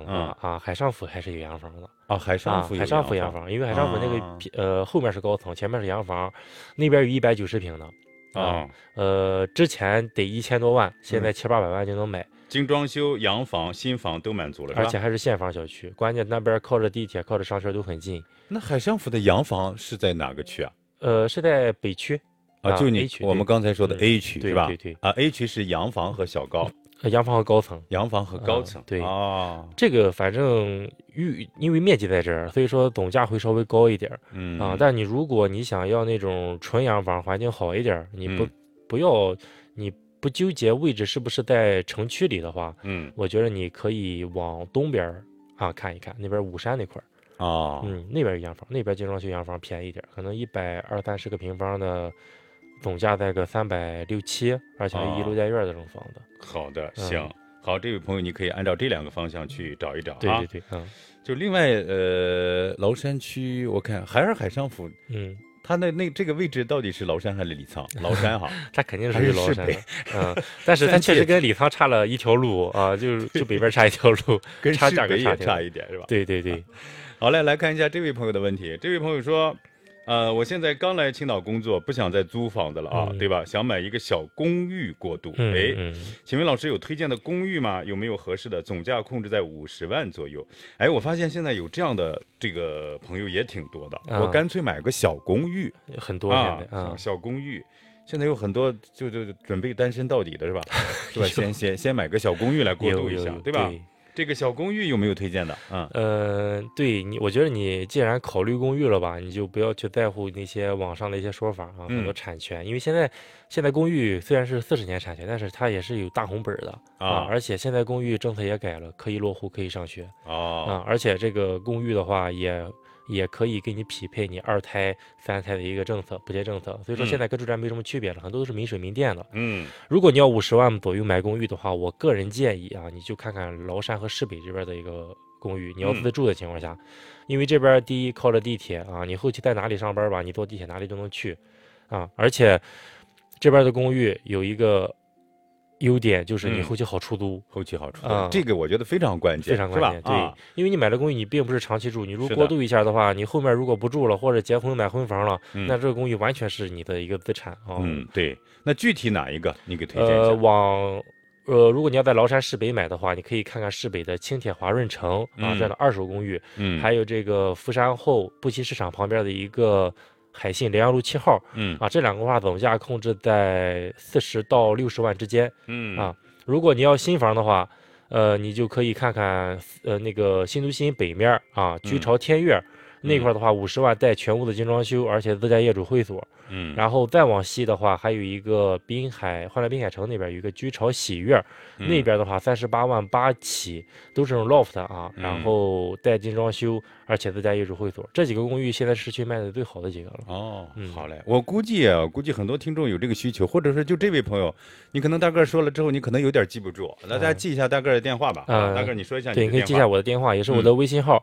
话海上府还是有洋房的啊，海上府有海上府洋房，因为海上府那个后面是高层，前面是洋房，那边有190平的之前得1000多万，现在700-800万就能买。 精装修、洋房、新房都满足了，是吧？ 而且还是现房小区，关键那边靠着地铁，靠着上学都很近。 那海上府的洋房是在哪个区啊？ 是在北区就 A 区， 我们刚才说的 A 区，是吧？ 对 A 区是洋房和小高， 洋房和高层， 洋房和高层， 对这个反正因为面积在这儿，所以说总价会稍微高一点，但如果你想要那种纯洋房，环境好一点，你不要你不纠结位置是不是在城区里的话，我觉得你可以往东边看一看，那边武山那块那边有洋房，那边精装修洋房便宜一点，可能120-130个平方的。总价在个360-370，而且是一楼带院的这种房子。 好的，行，好，这位朋友你可以按照这2个方向去找一找对， 就另外崂山区，我看还是海上府，它这个位置到底是崂山还是李沧？崂山哈， 它肯定是崂山但是它确实跟李沧差了一条路就北边差一条路， 跟差市北也差一点是吧？ 对。 好嘞，来看一下这位朋友的问题。这位朋友说。我现在刚来青岛工作，不想再租房子了对吧？想买一个小公寓过渡。请问老师有推荐的公寓吗？有没有合适的？总价控制在50万左右。我发现现在有这样的这个朋友也挺多的。我干脆买个小公寓， 很多现在小公寓。现在有很多就准备单身到底的是吧？是吧？先买个小公寓来过渡一下，对吧？这个小公寓有没有推荐的对我觉得你既然考虑公寓了吧，你就不要去在乎那些网上的一些说法很多产权，因为现在公寓虽然是40年产权，但是它也是有大红本的而且现在公寓政策也改了，可以落户，可以上学而且这个公寓的话也可以给你匹配你2胎、3胎的一个政策补贴政策，所以说现在跟住宅没什么区别了，很多都是民水民电的。如果你要50万左右买公寓的话，我个人建议你就看看崂山和市北这边的一个公寓，你要自住的情况下，因为这边第一靠着地铁你后期在哪里上班吧，你坐地铁哪里都能去而且这边的公寓有一个优点就是你后期好出租， 这个我觉得非常关键， 非常关键，对，因为你买了公寓，你并不是长期住，你如果过渡一下的话，你后面如果不住了，或者结婚买婚房了，那这个公寓完全是你的一个资产对，那具体哪一个你给推荐一下？ 如果你要在崂山市北买的话，你可以看看市北的轻铁华润城这样的2手公寓，还有这个福山后布期市场旁边的一个海信联阳路7号，这2个话总价控制在40到60万之间，如果你要新房的话，你就可以看看那个新都心北面居巢天悦那块的话，50万带全屋的精装修，而且自家业主会所。然后再往西的话，还有一个欢乐滨海城那边有一个居巢喜悦，那边的话38万8起，都是这种 loft 然后带精装修，而且自家业主会所。这几个公寓现在市区卖的最好的几个了。 好嘞，我估计很多听众有这个需求，或者是就这位朋友，你可能大概说了之后，你可能有点记不住，那大家记一下大概的电话吧。大概你说一下你的电话。 对，你可以记一下我的电话，也是我的微信号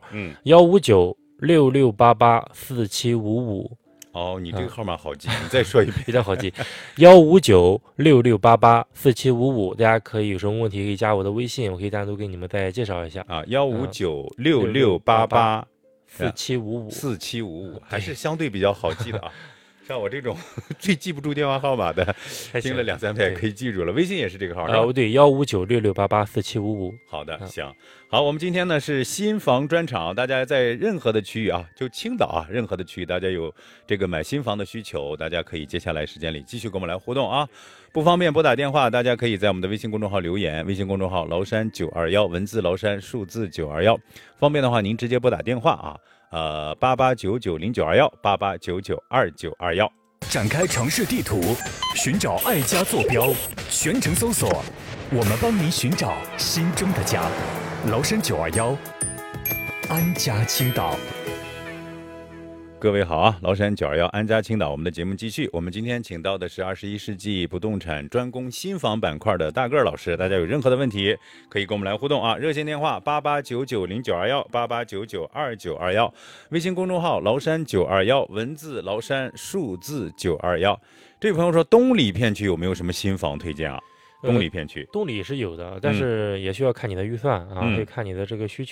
15966884755。 你这个号码好记，你再说一遍。 比较好记，15966884755，大家可以有什么问题可以加我的微信，我可以单独给你们再介绍一下 15966884755，还是相对比较好记的像我这种最记不住电话号码的，听了2-3遍可以记住了。微信也是这个号对，15966884755。 好的，行，好，我们今天呢是新房专场，大家在任何的区域就青岛任何的区域，大家有这个买新房的需求，大家可以接下来时间里继续跟我们来互动不方便拨打电话，大家可以在我们的微信公众号留言，微信公众号崂山921，文字崂山，数字921，方便的话您直接拨打电话88990921，88992921。 展开城市地图，寻找爱家坐标，全程搜索，我们帮您寻找心中的家。崂山921，安家青岛。 各位好崂山921安家青岛，我们的节目继续。我们今天请到的是21世纪不动产专攻新房板块的大个老师，大家有任何的问题可以跟我们来互动热线电话88990921，88992921，微信公众号崂山921，文字崂山，数字921。这位朋友说东里片区有没有什么新房推荐东里片区， 东里是有的，但是也需要看你的预算会看你的这个需求。